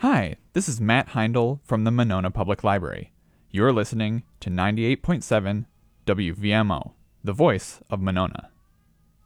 Hi, this is Matt Heindel from the Monona Public Library. You're listening to 98.7 WVMO, the voice of Monona.